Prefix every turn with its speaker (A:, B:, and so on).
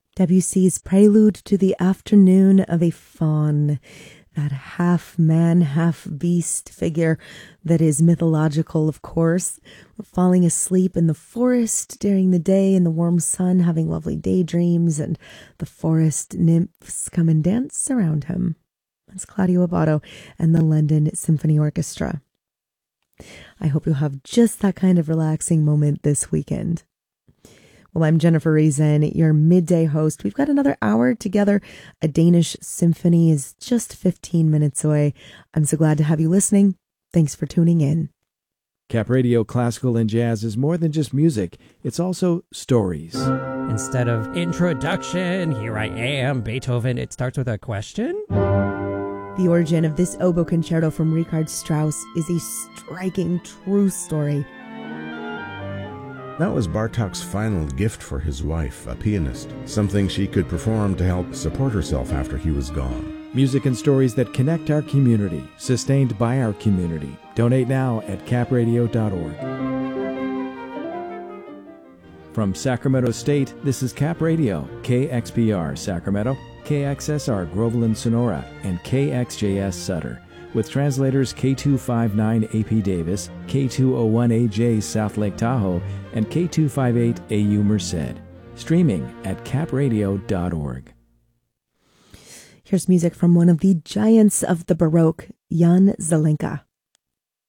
A: Debussy's Prelude to the Afternoon of a Faun, that half man, half beast figure that is mythological, of course, falling asleep in the forest during the day in the warm sun, having lovely daydreams, and the forest nymphs come and dance around him. That's Claudio Abbado and the London Symphony Orchestra. I hope you'll have just that kind of relaxing moment this weekend. Well, I'm Jennifer Reason, your midday host. We've got another hour together. A Danish symphony is just 15 minutes away. I'm so glad to have you listening. Thanks for tuning in.
B: Cap Radio Classical and Jazz is more than just music. It's also stories.
C: Instead of introduction, here I am, Beethoven, it starts with a question.
A: The origin of this oboe concerto from Richard Strauss is a striking true story.
D: That was Bartók's final gift for his wife, a pianist, something she could perform to help support herself after he was gone.
B: Music and stories that connect our community, sustained by our community. Donate now at capradio.org. From Sacramento State, this is Cap Radio, KXPR Sacramento, KXSR Groveland Sonora, and KXJS Sutter, with translators K259AP Davis, K201AJ South Lake Tahoe, and K258AU Merced. Streaming at capradio.org.
A: Here's music from one of the giants of the Baroque, Jan Zelenka.